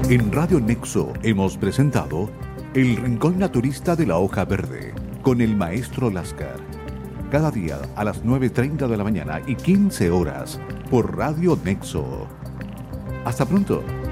En Radio Nexo hemos presentado El Rincón Naturista de la Hoja Verde con el maestro Lascar. Cada día a las 9:30 de la mañana y 15 horas por Radio Nexo. Hasta pronto.